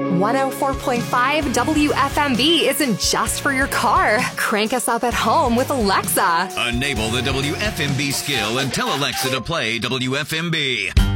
104.5 WFMB isn't just for your car. Crank us up at home with Alexa. Enable the WFMB skill and tell Alexa to play WFMB.